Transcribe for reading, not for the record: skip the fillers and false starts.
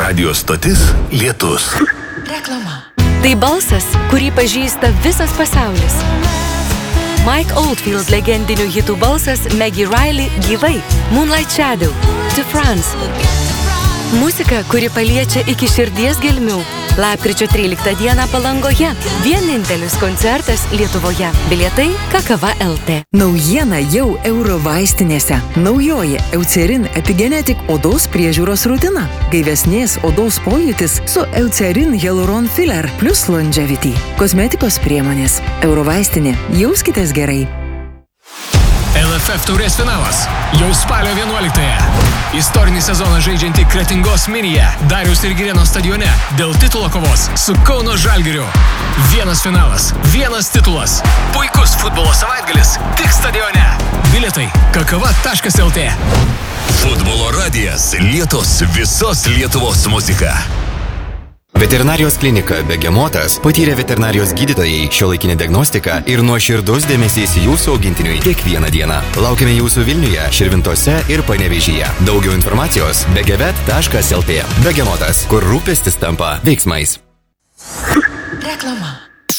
Radio stotis Lietus. Reklama. Tai balsas, kurį pažįsta visas pasaulis. Mike Oldfield legendinių hitų balsas Maggie Riley gyvai. Moonlight Shadow, To France. Muzika, kuri paliečia iki širdies gelmių. Lapkričio 13 dieną Palangoje. Vienintelis koncertas Lietuvoje. Bilietai Kakava LT. Naujiena jau Eurovaistinėse. Naujoji Eucerin Epigenetic odos priežiūros rutina. Gaivesnės odos pojūtis su Eucerin Hyaluron Filler plus Longevity. Kosmetikos priemonės. Eurovaistinė. Jauskitės gerai. LFF taurės finalas. Jau spalio 11-ąją. Istorinį sezoną žaidžianti Kretingos Minija, Dariaus ir Girėno stadione dėl titulo kovos su Kauno Žalgiriu. Vienas finalas, vienas titulas. Puikus futbolo savaitgalis tik stadione. Bilietai kakava.lt. Futbolo radijas Lietus, visos Lietuvos muzika. Veterinarijos klinika Begemotas patyrė veterinarijos gydytojai, šiuolaikinė diagnostika ir nuoširdus dėmesys jūsų augintiniui kiekvieną dieną. Laukiame jūsų Vilniuje, Širvintose ir Panevėžyje. Daugiau informacijos begevet.lt. Begemotas, kur rūpestis tampa veiksmais. Reklama.